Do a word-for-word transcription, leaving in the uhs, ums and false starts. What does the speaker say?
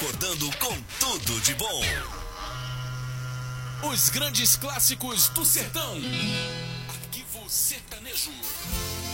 acordando com tudo de bom. Os grandes clássicos do sertão. Arquivo Sertanejo.